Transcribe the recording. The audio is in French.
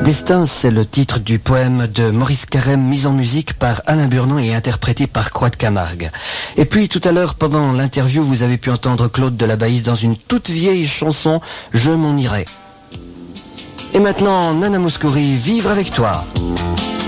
Destin, c'est le titre du poème de Maurice Carême, mis en musique par Alain Burnand et interprété par Croix de Camargue. Et puis tout à l'heure, pendant l'interview, vous avez pu entendre Claude de la Baïse dans une toute vieille chanson, Je m'en irai. Et maintenant, Nana Mouskouri, Vivre avec toi.